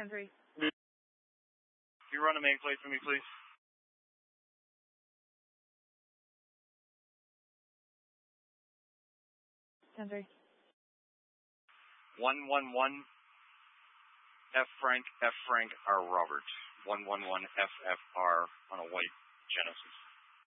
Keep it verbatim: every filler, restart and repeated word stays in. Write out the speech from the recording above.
ten three. Can you run a main plate for me, please? ten three. one one one F Frank, F Frank, R Robert. one one one F F R on a white Genesis.